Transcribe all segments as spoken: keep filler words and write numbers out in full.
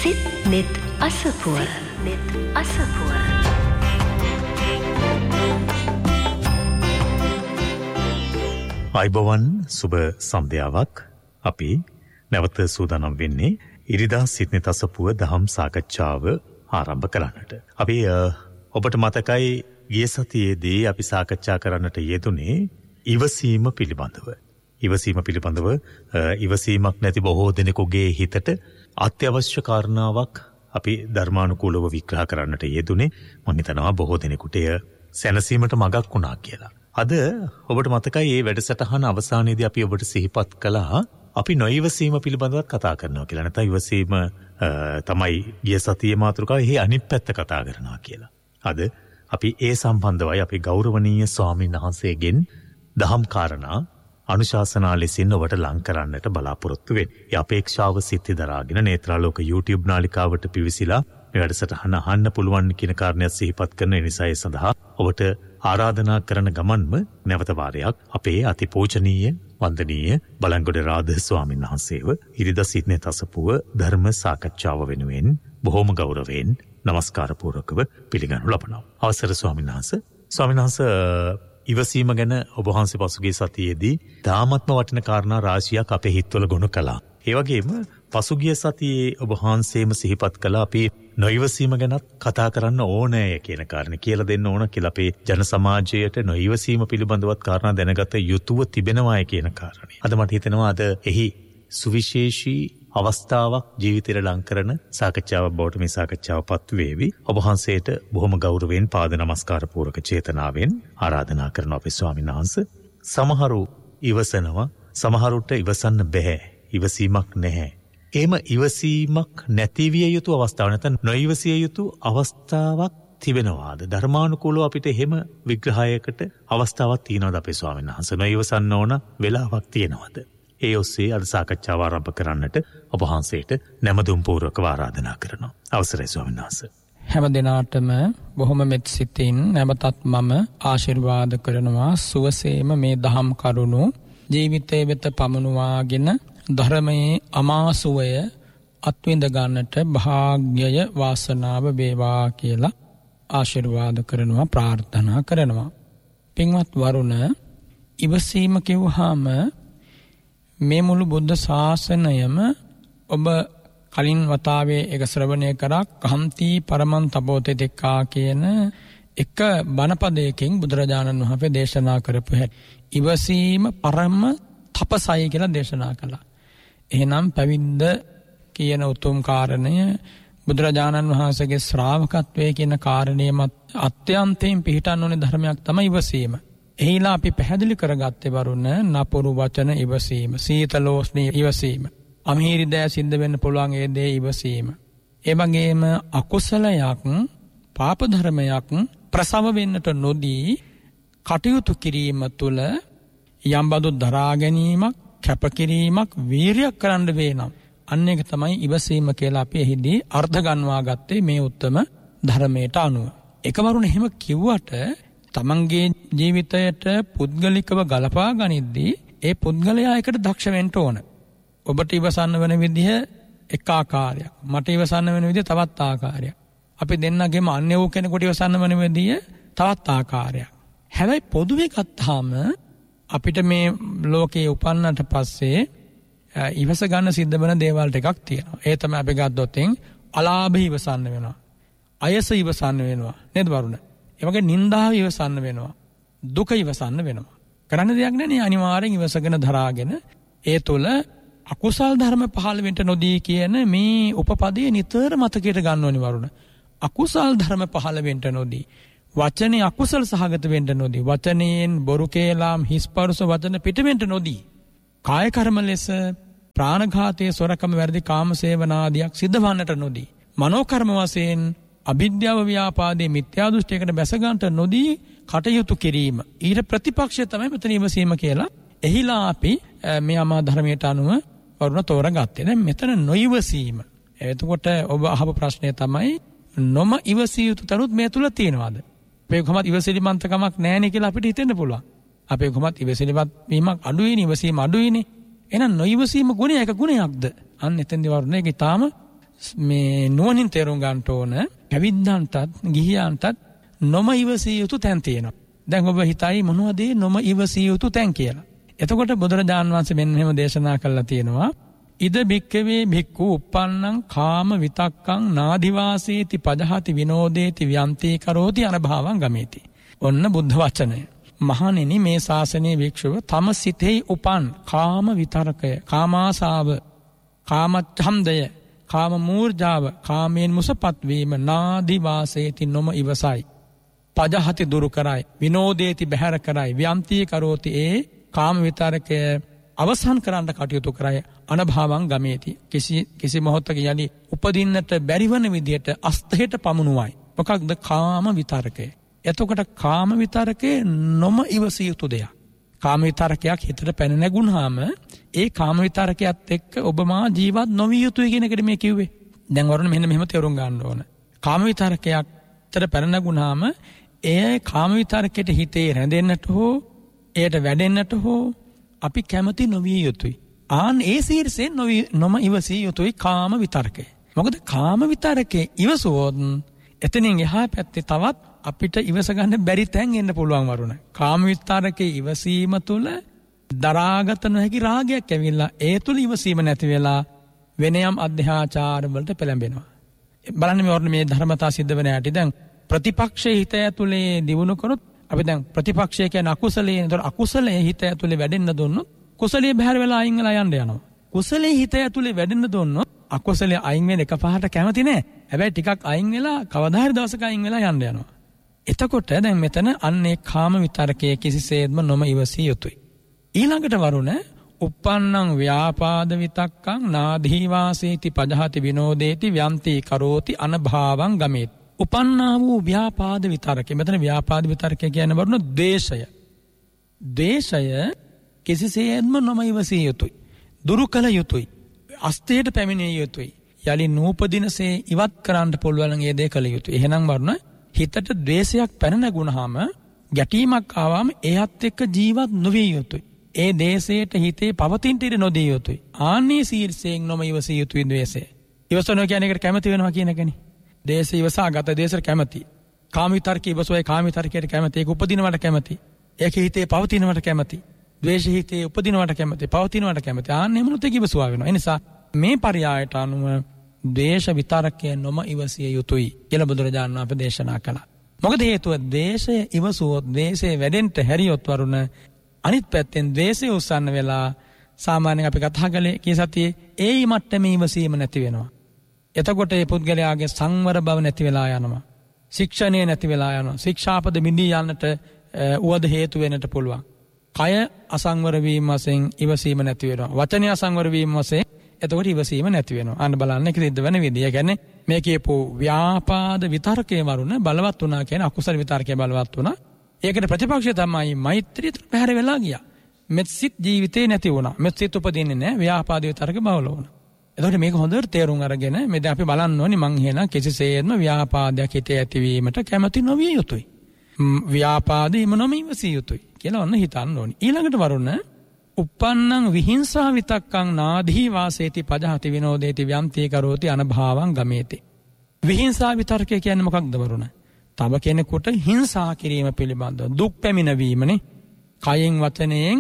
සිත් net අසපුව net අසපුව අයිබෝවන් සුබ සන්ධ්‍යාවක්. අපි නැවත සූදානම් වෙන්නේ ඉරිදා සිත් net අසපුව දහම් සාකච්ඡාව ආරම්භ කරන්නට. අපි ඔබට මතකයි ගිය සතියේදී අපි සාකච්ඡා කරන්නට යෙදුනේ ඉවසීම පිළිබඳව. ඉවසීම පිළිබඳව ඉවසීමක් නැති බොහෝ දෙනෙකුගේ හිතට අත්‍යවශ්‍ය කාරණාවක් අපි ධර්මානුකූලව විග්‍රහ කරන්නට යෙදුනේ. මම හිතනවා බොහෝ දෙනෙකුට එය සැනසීමට මගක් වුණා කියලා. අද ඔබට මතකයි මේ වැඩසටහන අවසානයේදී අපි ඔබට සිහිපත් කළා අපි නොඉවසීම පිළිබඳව කතා කරනවා කියලා. නැත්නම් ඉවසීම තමයි ගිය සතියේ මාතෘකාව. එහි අනිත් පැත්ත කතා කරනවා කියලා. අද අපි ඒ සම්බන්ධවයි අපි ගෞරවනීය ස්වාමීන් වහන්සේගෙන් දහම් කාරණා අනුශාසනා ලෙසින් ඔබට ලං කරන්නට බලාපොරොත්තු වෙන්නේ. ඒ අපේක්ෂාව සිත්ති දරාගෙන නේත්‍රාලෝක YouTube නාලිකාවට පිවිසිලා මේ වැඩසටහන අහන්න පුළුවන් කියන කාරණයක් සිහිපත් කරන නිසා ඒ සඳහා ඔබට ආරාධනා කරන ගමන්ම නැවත වාරයක් අපේ අතිපූජනීය වන්දනීය බලංගොඩ රාධ ස්වාමීන් වහන්සේව ඉරිදා සිත් net අසපුව ධර්ම සාකච්ඡාව වෙනුවෙන් බොහෝම ගෞරවයෙන් නමස්කාර පූර්වකව පිළිගනු ලබනවා. අවසර ස්වාමීන් වහන්සේ. ස්වාමීන් වහන්සේ ඉවසීම ගැන ඔබ වහන්සේ පසුගිය සතියේදී තාමත්ම වටින කාරණා රාශියක් අපේ හිතවල ගොනු කළා. ඒ වගේම පසුගිය සතියේ ඔබ වහන්සේම සිහිපත් කළා අපි නොඉවසීම ගැනත් කතා කරන්න ඕනෑ කියන කාරණේ කියලා දෙන්න ඕන කියලා අපේ ජන සමාජයට නොඉවසීම පිළිබඳවත් කාරණා දැනගත යුතුව තිබෙනවායි කියන කාරණේ. අද මට හිතෙනවා අද එහි සුවිශේෂී අවස්ථාවක් ජීවිතේට ලං කරන සාකච්ඡාවක් බවට මේ සාකච්ඡාව පත් වේවි. ඔබ වහන්සේට බොහොම ගෞරවයෙන් පාද නමස්කාර පූර්වක චේතනාවෙන් ආරාධනා කරනවා අපේ ස්වාමීන් වහන්සේ. සමහරු ඉවසනවා, සමහරුට ඉවසන්න බෑ. ඉවසීමක් නැහැ. එහෙම ඉවසීමක් නැති විය යුතු අවස්ථාවක් නැත්නම් නොඉවසිය යුතු අවස්ථාවක් තිබෙනවාද? ධර්මානුකූලව අපිට එහෙම විග්‍රහයකට අවස්ථාවක් තියෙනවද අපේ ස්වාමීන් වහන්සේ? නොඉවසන්න ඕන වෙලාවක් තියෙනවද? ඒ ඔස්සේ අද සාකච්ඡාව ආරම්භ කරන්නට ඔබ වහන්සේට නැමදුම් පූර්වකව ආරාධනා කරනවා. අවසරයි ස්වාමීන් වහන්සේ. හැම දිනාටම බොහොම මෙත් සිතින් නැවතත් මම ආශිර්වාද කරනවා සුවසේම මේ දහම් කරුණු ජීවිතේ වෙත පමුණුවාගෙන ධර්මයේ අමාසුවය අත්විඳ ගන්නට භාග්‍යය වාසනාව වේවා කියලා ආශිර්වාද කරනවා ප්‍රාර්ථනා කරනවා. පින්වත් වරුණ, ඉවසීම කිව්වහම මේ මුළු බුද්ධ ශාසනයම ඔබ කලින් වතාවේ එක ශ්‍රවණය කරා කම්ති පරමන් තපෝතේ දෙක්කා කියන එක බණපදයකින් බුදුරජාණන් වහන්සේ දේශනා කරපු හැටි. ඉවසීම පරම තපසයි කියලා දේශනා කළා. එහෙනම් පැවිද්ද කියන උතුම් කාරණය බුදුරජාණන් වහන්සේගේ ශ්‍රාවකත්වයේ කියන කාරණේමත් අත්‍යන්තයෙන් පිළිටන්න ඕනේ ධර්මයක් තමයි ඉවසීම. එහිලා අපි පැහැදිලි කරගත්තේ වරුණ නපුරු වචන ඉවසීම, සීතලෝෂ්ණ ඉවසීම, අමීරි දෑ සිද්ධ වෙන්න පුළුවන් ඒ දේ ඉවසීම. ඒ වගේම අකුසලයක්, පාප ධර්මයක් ප්‍රසව වෙන්නට නොදී කටයුතු කිරීම තුළ යම්බදු දරා ගැනීමක්, කැපකිරීමක්, වීරියක් කරන්න වෙනම් අන්න ඒක තමයි ඉවසීම කියලා අපි එහිදී අර්ථ ගන්වා ගත්තේ මේ උත්තම ධර්මයට අනුව. එකවරුණ එහෙම කිව්වට තමන්ගේ ජීවිතයට පුද්ගලිකව ගලපා ගනිද්දී ඒ පුද්ගලයා එකට දක්ෂ වෙන්න ඕන. ඔබට ඉවසන්න වෙන විදිහ එක ආකාරයක්, මට ඉවසන්න වෙන විදිහ තවත් ආකාරයක්. අපි දෙන්නගේම අන්‍ය වූ කෙනෙකුට ඉවසන්න වෙන විදිහ තවත් ආකාරයක්. හැබැයි පොදුවේ ගත්තාම අපිට මේ ලෝකයේ උපන්නට පස්සේ ඉවස ගන්න සිද්ධ වෙන දේවල් ටිකක් තියෙනවා. ඒ තමයි අපි ගත්තොත් අලාභ ඉවසන්න වෙනවා, අයස ඉවසන්න වෙනවා නේද වරුණ? ඒ වගේ නින්දාව ඉවසන්න වෙනවා, දුක ඉවසන්න වෙනවා. කරන්න දෙයක් නැහැ නේ, අනිවාර්යෙන් ඉවසගෙන දරාගෙන ඒ තුළ අකුසල් ධර්ම පහළ වෙන්න නොදී කියන මේ උපපදයේ නිතර මතකයට ගන්න ඕනි වරුණ. අකුසල් ධර්ම පහළ වෙන්න නොදී, වචනේ අකුසල සහගත වෙන්න නොදී, වචනයෙන් බොරු කේලාම් හිස්පරුස වචන පිට වෙන්න නොදී, කාය කර්ම ලෙස ප්‍රාණඝාතයේ, සොරකම, වැරදි කාමසේවනාදියක් සිද්ධවන්නට නොදී, මනෝ කර්ම වශයෙන් අවිද්‍යාව ව්‍යාපාදයේ මිත්‍යා දෘෂ්ටියකට බැස ගන්නට නොදී කටයුතු කිරීම. ඊට ප්‍රතිපක්ෂය තමයි මෙතන ඉවසීම කියලා. එහිලා අපි මේ අමා ධර්මයට අනුව වරුණ තෝරගත්තේ. දැන් මෙතන නොඉවසීම. එතකොට ඔබ අහපු ප්‍රශ්නය තමයි නොම ඉවසිය යුතු තරුත් මේ තුල තියෙනවද? අපේ කොහොමද ඉවසිලිමන්තකමක් නැහැ නේ කියලා අපිට හිතෙන්න පුළුවන්. අපේ කොහොමද ඉවසිලිමත් වීමක් අඩුයිනේ, ඉවසීම අඩුයිනේ. එහෙනම් නොඉවසීම ගුණය එක ගුණයක්ද? අන්න එතෙන්දී වරුණ ඒක ඊටාම මේ නුවණින් තේරුම් ගන්න ඕන පැවිද්දන්ටත් ගිහියන්ටත් නොම ඉවසිය යුතු තැන් තියෙනවා. දැන් ඔබ හිතයි මොනවද නොම ඉවසිය යුතු තැන් කියලා. එතකොට බුදුරජාණන් වහන්සේ මෙන්න එහෙම දේශනා කළා තියෙනවා. ඉද භික්කවේ භික්ඛු uppannං කාම විතක්කං නාදිවාසේති පජහති විනෝදේති ව්‍යන්තේ කරෝති අනභාවං ගමේති. ඔන්න බුද්ධ වචනය. මහණෙනි මේ ශාසනයේ භික්ෂුව තම සිතෙහි උපන් කාම විතරකය, කාමාසාව, කාමච්ඡන්දය, කාම මූර්ජාව, කාමයෙන් මුසපත් වීම නාදිවාසේති නොම ඉවසයි. පජහති දුරු කරයි, විනෝදේති බහැර කරයි, ව්‍යන්තේ කරෝති ඒ කාම විතරකය අවසන් කරන්න කටයුතු කරයි අනභාවං ගමේති. කිසි කිසි මොහොතක යලි උපදින්නට බැරිවන විදියට අස්තහෙට පමුණුවයි. මොකක්ද කාම විතරකය? එතකොට කාම විතරකේ නොම ඉවසිය යුතු දෙයක්. කාම විතරකයක් හිතට පැන නැගුණාම ඒ කාම විතරකයක් එක්ක ඔබ මා ජීවත් නොවිය යුතුයි කියන එකට මේ කිව්වේ. දැන් වරණ මෙන්න මෙහෙම තේරුම් ගන්න ඕන. කාම විතරකයක් හිතට පැන නැගුණාම ඒ කාම විතරකයට හිතේ රැඳෙන්නට හෝ එයට වැඩෙන්නට හෝ අපි කැමති නොවිය යුතුයි. ආන් ඒ සීර්ෂයෙන් නොම ඉවසිය යුතුයි කාම විතරකේ. මොකද කාම විතරකේ ඉවසුවොත් එතනින් එහා පැත්තේ තවත් අපිට ඉවස ගන්න බැරි තැන් එන්න පුළුවන් වරුණ. කාම විතරකේ ඉවසීම තුළ දරාගත නොහැකි රාගයක් ඇවිල්ලා ඒ තුළ ඉවසීම නැති වෙලා වෙනයම් අධ්‍යාචාර වලට පෙළඹෙනවා. බලන්න මේ වරුණ මේ ධර්මතා සිද්ධ වෙන ඇටි. දැන් ප්‍රතිපක්ෂයේ හිත ඇතුලේ දියුණු කරොත් අපි දැන් ප්‍රතිපක්ෂය කියන අකුසලයේ නතර අකුසලයේ හිත ඇතුලේ වැඩෙන්න දුන්නොත් කුසලයේ බහැර වෙලා අයින් වෙලා යන්න යනවා. කුසලයේ හිත ඇතුලේ වැඩෙන්න දුන්නොත් අකුසලයේ අයින් වෙන එක පහට කැමති නෑ. හැබැයි ටිකක් අයින් වෙලා කවදා හරි දවසක අයින් වෙලා යන්න යනවා. එතකොට දැන් මෙතන අන්නේ කාම විතරකයේ කිසිසේත්ම නොම ඉවසිය යුතුයි. ඊළඟට වරුණ uppannං ව්‍යාපාද විතක්කං නාදී වාසේති පජහති විනෝදේති ව්‍යන්ති කරෝති අනභාවං ගමේති. උපන්නා වූ ව්‍යාපාද විතරකය. මෙතන ව්‍යාපාද විතරකය කියන්නේ වරුණ ද්වේෂය. ද්වේෂය කිසිසේත්ම නොම ඉවසිය යුතුයි. දුරු කළ යුතුයි. අස්තයට පැමිණිය යුතුයි. යලි නූපදිනසේ ඉවත් කරන්න පුළුවන් නම් ඒ දේ කළ යුතුයි. එහෙනම් වරුණ හිතට ද්වේෂයක් පැන නැගුණාම ගැටීමක් ආවම එයත් එක්ක ජීවත් නොවිය යුතුයි. ඒ දේශයට හිතේ පවතින ඉර නොදිය යුතුයි. ආන්නේ සීර්ෂයෙන් නොම ඉවසිය යුතුයි ද්වේෂය. ඉවසනවා කියන එකට කැමති වෙනවා කියන එකනේ. දේශය ඉවසා ගත දේශයට කැමති. කාම විතරකේ ඉවසෝයි කාම විතරකයට කැමති. ඒක උපදිනවට කැමති. ඒක හිතේ පවතිනවට කැමති. ද්වේෂ හිතේ උපදිනවට කැමති. පවතිනවට කැමති. ආන්නේ මොනොත් ඒක ඉවසුවා වෙනවා. ඒ නිසා මේ පරයයට අනුව ද්වේෂ විතරකය නොම ඉවසිය යුතුයි කියලා බුදුරජාණන් වහන්සේ දේශනා කළා. මොකද හේතුව ද්වේෂය ඉවසුවොත් ද්වේෂය වැඩෙන්න හැරියොත් වරුණ අනිත් පැත්තෙන් ද්වේෂය උස්සන්න වෙලා සාමාන්‍යයෙන් අපි කතා කළේ කී සතියේ ඒ මට්ටමේ ඉවසීම නැති වෙනවා. එතකොට මේ පුද්ගලයාගේ සංවර බව නැති වෙලා යනවා. ශික්ෂණය නැති වෙලා යනවා. ශික්ෂාපද මිදී යන්නට උවද හේතු වෙන්නට පුළුවන්. කය අසංවර වීම වශයෙන් ඉවසීම නැති වෙනවා. වචනය අසංවර වීම වශයෙන් එතකොට ඉවසීම නැති වෙනවා. අන්න බලන්න ඒක සිද්ධ වෙන විදිය. කියන්නේ මේ කියපෝ ව්‍යාපාද විතරකේ වරුණ බලවත් වුණා කියන්නේ අකුසල විතරකේ බලවත් වුණා. ඒකට ප්‍රතිපක්ෂය තමයි මෛත්‍රිය පැහැර වෙලා ගියා. මෙත්සිත ජීවිතේ නැති වුණා. මෙත්සිත උපදින්නේ නැහැ. ව්‍යාපාද විතරක බවල වුණා. එතකොට මේක හොඳට තේරුම් අරගෙන මේ දැන් අපි බලන්න ඕනේ මං එහෙනම් කිසිසේත්ම ව්‍යාපාදයක් හිතේ ඇතිවීමට කැමති නොවිය යුතුයි. ව්‍යාපාදෙම නොම ඉවසිය යුතුයි කියලා ඔන්න හිතන්න ඕනේ. ඊළඟට වරුණ uppannං විහිංසා විතක්කං නාදී වාසේති පජහති විනෝදේති ව්‍යන්ති කරෝති අනභාවං ගමේති. විහිංසා විතරකය කියන්නේ මොකක්ද වරුණ? තව කෙනෙකුට හිංසා කිරීම පිළිබඳව දුක් පැමිණවීමනේ. කයෙන් වචනයෙන්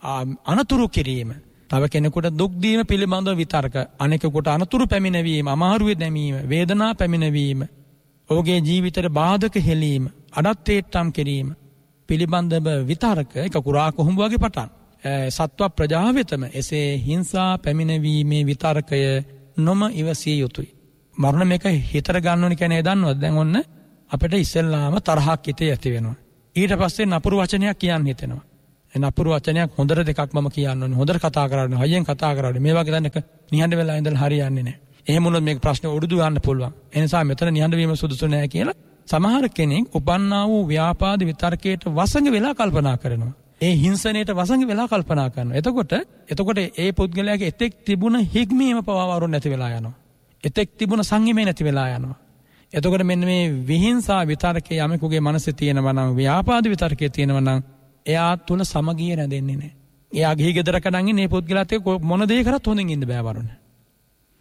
අනතුරු කිරීම. තව කෙනෙකුට දුක් දීම පිළිබඳව විතරක. අනෙකුට අනතුරු පැමිණවීම, අමාරුවේ දැමීම, වේදනා පැමිණවීම, ඔහුගේ ජීවිතයට බාධක හෙලීම, අඩත්තේට්ටම් කිරීම පිළිබඳව විතරක එක කුරා කොහොඹ වගේ පටන්. සත්ව ප්‍රජාව වෙතම එසේ හිංසා පැමිණවීමේ විතරකය නොම ඉවසිය යුතුයි. මරණ මේක හිතට ගන්න ඕනේ කියන්නේ දන්නවද? දැන් ඔන්න අපිට ඉස්සෙල්ලාම තරහක් හිතේ ඇති වෙනවා. ඊට පස්සේ නපුරු වචනයක් කියන්න හිතෙනවා. ඒ නපුරු වචනයක් හොඳට දෙකක් මම කියන්න ඕනේ. හොඳට කතා කරන්න, හයියෙන් කතා කරන්න. මේ වගේ දැනක නිහඬ වෙලා ඉඳලා හරියන්නේ නැහැ. එහෙම වුණොත් මේක ප්‍රශ්නේ උඩු යන්න පුළුවන්. ඒ නිසා මෙතන නිහඬ වීම සුදුසු නැහැ කියලා සමහර කෙනෙක් උපන්නා වූ ව්‍යාපාද විතරකයට වසඟ වෙලා කල්පනා කරනවා. ඒ හිංසනයට වසඟ වෙලා කල්පනා කරනවා. එතකොට එතකොට ඒ පුද්ගලයාගේ එතෙක් තිබුණ හික්මීම පවාවරු නැති වෙලා යනවා. එතෙක් තිබුණ සංයමය නැති වෙලා යනවා. එතකොට මෙන්න මේ විහිංසා විතරකේ යමෙකුගේ මනසේ තියෙනවා නම්, ව්‍යාපාද විතරකේ තියෙනවා නම් එයා තුල සමගිය රැඳෙන්නේ නැහැ. එයා ගිහි ගෙදරක නම් ඉන්නේ මේ පුද්ගලයාත් එක්ක මොන දේ කරත් හොඳින් ඉන්න බෑ වරුණ.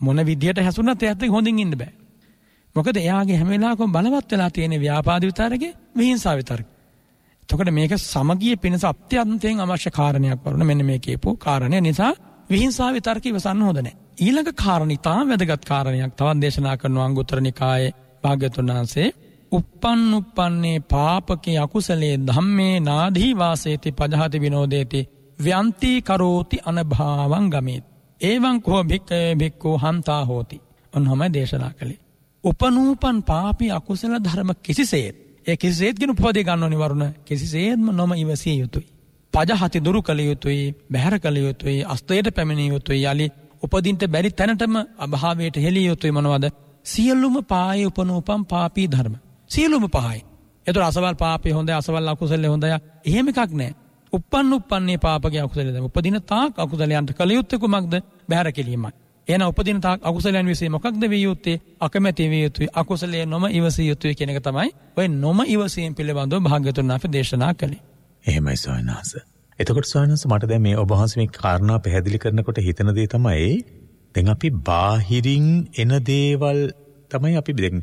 මොන විදියට හැසුණත් එයාට හොඳින් ඉන්න බෑ. මොකද එයාගේ හැම වෙලාවකම බලවත් වෙලා තියෙන ව්‍යාපාද විතරකේ විහිංසාව විතරක. එතකොට මේක සමගිය පිණිස අත්‍යන්තයෙන් අවශ්‍ය කාරණයක් වරුණ මෙන්න මේ කියපු කාරණය නිසා විහිංසාව විතරක ඉවසන්න හොඳ නැහැ. ඊළඟ කාරණේ තාම වැදගත් කාරණයක් තවත් දේශනා කරන අංගුත්තර නිකායේ භාග්‍යවතුන් වහන්සේ uppannuppanne පාපකේ අකුසලේ ධම්මේ නාදී වාසේති පජහති විනෝදේති ව්‍යන්ති කරෝති අනභාවං ගමේති එවං කෝ භික්ඛවේ භික්ඛු හන්තා හෝති. ඔන්නම දේශනා කළේ. උපනූපන් පාපී අකුසල ධර්ම කිසිසේත් ඒ කිසිසේත් කියන උපදේ ගන්න ඕනි වරුණ කිසිසේත්ම නොම ඉවසිය යුතුයි. පජහති දුරු කළ යුතුයි, බැහැර කළ යුතුයි, අස්තයට පැමිණිය යුතුයි, යලි උපදින්ට බැරි තැනටම අභාවයට හෙළිය යුතුයි. මොනවද? සියලුම පායේ උපනූපන් පාපී ධර්ම. සියලුම පහයි. ඒතර අසවල් පාපේ හොඳයි, අසවල් අකුසලේ හොඳයි. එහෙම එකක් නැහැ. uppannuppanne පාපකේ අකුසලේ දැන් උපදින තාක් අකුසලයන්ට කළ යුත්තේ කුමක්ද? බැහැර කිරීමයි. එහෙනම් උපදින තාක් අකුසලයන් විශ්ේ මොකක්ද විය යුත්තේ? අකමැති විය යුතුයි, අකුසලයේ නොම ඉවසිය යුතුයි කියන එක තමයි ඔය නොම ඉවසීම පිළිබඳව භාග්‍යවතුන් වහන්සේ දේශනා කළේ. එහෙමයි ස්වාමීන් වහන්සේ. එතකොට ස්වාමීන් වහන්සේ මට දැන් මේ ඔබ වහන්සේ මේ කාරණා පැහැදිලි කරනකොට හිතන දේ තමයි දැන් අපි බාහිරින් එන දේවල් තමයි අපි දැන්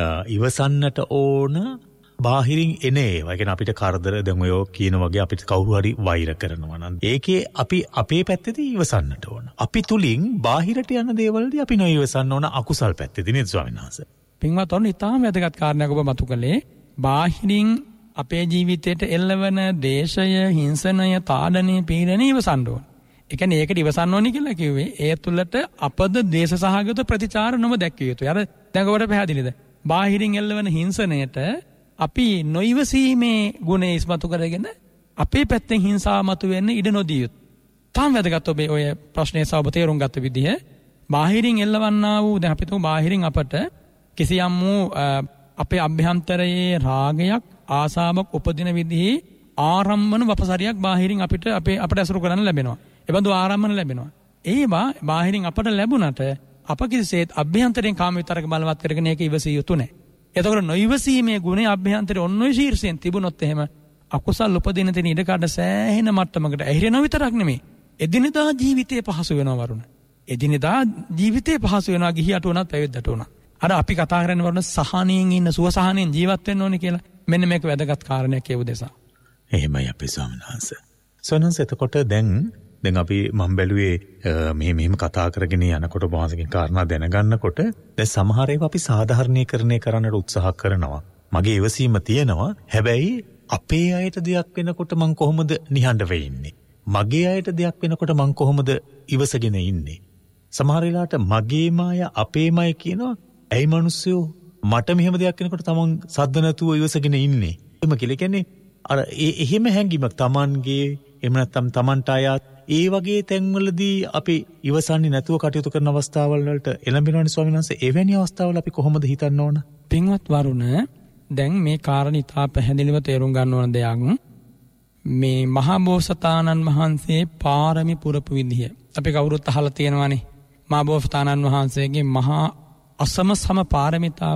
ඉවසන්නට ඕන බාහිරින් එන ඒවා. කියන්නේ අපිට කරදර දැන් ඔය කියන වගේ අපිට කවුරු හරි වෛර කරනවා නම් ඒකේ අපි අපේ පැත්තේදී ඉවසන්නට ඕන. අපි තුලින් බාහිරට යන දේවල්දී අපි නොඉවසන්න ඕන අකුසල් පැත්තේදී නේද ස්වාමීන් වහන්සේ? පින්වත් ඔන්න ඊටාම වැදගත් කාරණයක් ඔබ මතු කළේ. බාහිරින් අපේ ජීවිතයට එල්ලවන දේශය, හිංසනය, තාඩනය, පීඩනය ඉවසන්න ඕන. ඒ කියන්නේ ඒකට ඉවසන්න ඕනි කියලා කිව්වේ ඒ තුලට අපද දේශ සහගත ප්‍රතිචාර නොම දැක්විය යුතුයි. අර දැන් ඔබට පැහැදිලිද? බාහිරින් එල්ලවන හිංසනයට අපි නොයිවසීමේ ගුණය ඉස්මතු කරගෙන අපේ පැත්තෙන් හිංසාව මතුවෙන්න ඉඩ නොදිය යුතුයි. තාම වැදගත් ඔබේ ඔය ප්‍රශ්නේ සාව තේරුම් ගත්ත විදිහ බාහිරින් එල්ලවන්නා වූ දැන් අපි තුමු බාහිරින් අපට කිසියම් වූ අපේ අභ්‍යන්තරයේ රාගයක් ආසාවක් උපදින විදිහේ ආරම්මන වපසරියක් බාහිරින් අපිට අපේ අපට ඇසුරු කරන්න ලැබෙනවා. ඒ බඳු ආරම්මන ලැබෙනවා. ඒවා බාහිරින් අපට ලැබුණට අප කිසිසේත් අභ්‍යන්තරයෙන් කාම විතරක බලවත් කරගෙන ඒක ඉවසිය යුතු නැහැ. එතකොට නොයිවසීමේ ගුණය අභ්‍යන්තරේ ඔන්න ඔය ශීර්ෂයෙන් තිබුණොත් එහෙම අකුසල් උපදින තැන ඉඩ කඩ සෑහෙන මට්ටමකට ඇහිරෙනව විතරක් නෙමෙයි. එදිනෙදා ජීවිතේ පහසු වෙනවා වරුණ. එදිනෙදා ජීවිතේ පහසු වෙනවා ගිහියට උනත් පැවිද්දට උනත්. අර අපි කතා කරන්නේ වරුණ සහනයෙන් ඉන්න සුව සහනයෙන් ජීවත් වෙන්න ඕනේ කියලා. මෙන්න මේක වැදගත් කාරණයක් ඒ උදෙසා. එහෙමයි අපේ ස්වාමීන් වහන්සේ. ස්වාමීන් වහන්සේ එතකොට දැන් දැන් අපි මම බැලුවේ මෙහෙම මෙහෙම කතා කරගෙන යනකොට වහන්සේගෙන් කාරණා දැනගන්නකොට දැන් සමහර ඒවා අපි සාධාරණීකරණය කරන්නට උත්සාහ කරනවා. මගේ ඉවසීම තියෙනවා. හැබැයි අපේ අයට දෙයක් වෙනකොට මං කොහොමද නිහඬ වෙන්නේ? මගේ අයට දෙයක් වෙනකොට මං කොහොමද ඉවසගෙන ඉන්නේ? සමහර වෙලාවට මගේමය අපේමය කියනවා. ඇයි මිනිස්සු මට මෙහෙම දෙයක් වෙනකොට තමන් සද්ද නැතුව ඉවසගෙන ඉන්නේ? එහෙම කියලා කියන්නේ අර එහෙම හැංගීමක් තමන්ගේ එහෙම නැත්නම් තමන්ට අයත් ඒ වගේ තැන්වලදී අපි ඉවසන්නේ නැතුව කටයුතු කරන අවස්ථාවල් වලට එළඹෙනවනේ ස්වාමීන් වහන්සේ. එවැනි අවස්ථාවල අපි කොහොමද හිතන්න ඕන? පින්වත් වරුණ දැන් මේ කාරණේ තා පැහැදිලිව තේරුම් ගන්න ඕන දෙයක්. මේ මහා බෝසතාණන් වහන්සේ පාරමී පුරපු විදිහ අපි කවුරුත් අහලා තියෙනවානේ. මහා බෝසතාණන් වහන්සේගේ මහා අසම සම පාරමිතාව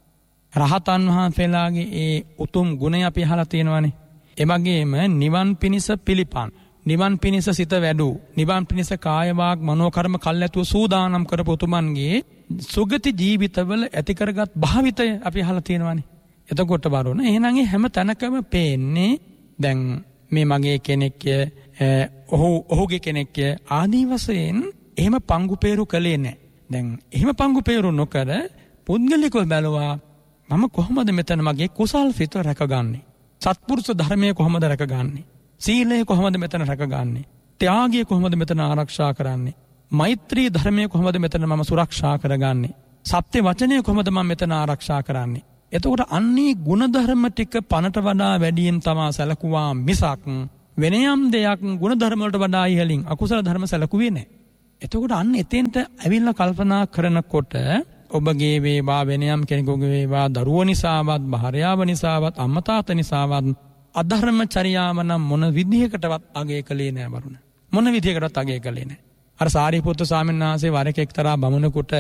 රහතන් වහන්සේලාගේ ඒ උතුම් ගුණය අපි අහලා තියෙනවානේ. එමගේම නිවන් පිණිස පිළිපන්, නිවන් පිණිස සිත වැඩූ, නිවන් පිණිස කාය වාග් මනෝ කර්ම කල්ැතුව සූදානම් කරපු උතුමන්ගේ සුගති ජීවිතවල ඇති කරගත් භාවිතය අපි අහලා තියෙනවානේ. එතකොට වරුණ එහෙනම් හැම තැනකම පේන්නේ දැන් මේ මගේ කෙනෙක්ය, ඔහු ඔහුගේ කෙනෙක්ය ආදී වශයෙන් එහෙම පංගු peeru කළේ නැහැ. දැන් එහෙම පංගු peeru නොකර පුද්ගලිකව බැලුවා මම කොහොමද මෙතන මගේ කුසල් සිත රැකගන්නේ? සත්පුරුෂ ධර්මයේ කොහොමද රැකගන්නේ? සීලය කොහොමද මෙතන රැකගන්නේ? ත්‍යාගය කොහොමද මෙතන ආරක්ෂා කරන්නේ? මෛත්‍රී ධර්මයේ කොහොමද මෙතන මම සුරක්ෂා කරගන්නේ? සත්‍ය වචනය කොහොමද මම මෙතන ආරක්ෂා කරන්නේ? එතකොට අන්නේ ගුණධර්ම ටික පනට වඩා වැඩියෙන් තමා සැලකුවා මිසක් වෙන යම් දෙයක් ගුණධර්ම වලට වඩා ඉහළින් අකුසල ධර්ම සැලකුවේ නැහැ. එතකොට අන්න එතෙන්ට ඇවිල්ලා කල්පනා කරනකොට ඔබගේ වේවා වෙන යම් කෙනෙකුගේ වේවා දරුවෝ නිසාවත් භාර්යාව නිසාවත් අම්මා තාත්තා නිසාවත් අධර්මචර්යාව නම් මොන විදිහකටවත් අගය කළේ නැහැ වරුණ. මොන විදිහකටවත් අගය කළේ නැහැ. අර සාරිපුත්තු ස්වාමීන් වහන්සේ වර එක එක්තරා බමුණෙකුට